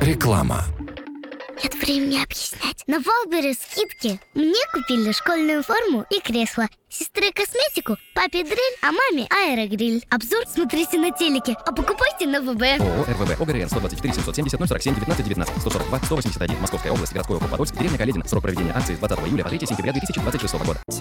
Реклама. Нет времени объяснять. На Валбере скидки. Мне купили школьную форму и кресло. Сестре косметику, папе дрель, а маме аэрогриль. Обзор смотрите на телеке, а покупайте на ВБ. ООО РВВ ОГРН 124 770 047 19 19 142 181 Московская область, городской округ Подольск, деревня Каледина. Срок проведения акции с 20 июля по 3 сентября 2026 года.